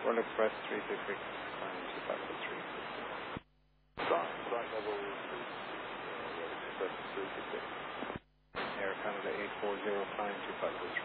World Express 366, climb 2503. Flight level Express 366. Air Canada 840, climb 2503.